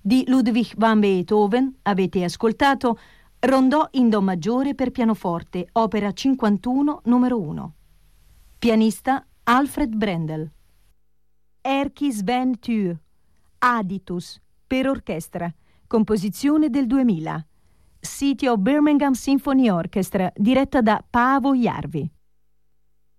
Di Ludwig van Beethoven avete ascoltato Rondò in Do maggiore per pianoforte, opera 51, numero 1. Pianista Alfred Brendel. Erkki Sven Tue, Aditus, per orchestra, composizione del 2000. City of Birmingham Symphony Orchestra, diretta da Paavo Järvi.